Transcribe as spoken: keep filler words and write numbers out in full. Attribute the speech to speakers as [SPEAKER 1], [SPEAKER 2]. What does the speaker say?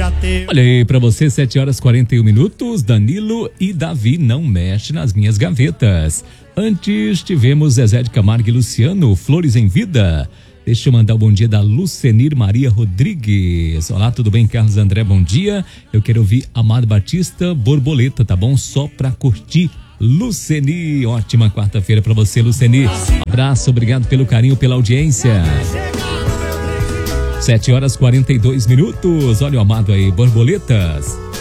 [SPEAKER 1] Olha aí pra você, sete horas e quarenta e um minutos. Danilo e Davi não mexe nas minhas gavetas. Antes tivemos Zezé de Camargo e Luciano, Flores em Vida. Deixa eu mandar o bom dia da Lucenir Maria Rodrigues. Olá, tudo bem, Carlos André? Bom dia. Eu quero ouvir Amado Batista, Borboleta, tá bom? Só pra curtir. Luceni, ótima quarta-feira pra você, Luceni. Abraço, obrigado pelo carinho, pela audiência. sete horas e quarenta e dois minutos. Olha o Amado aí, Borboletas.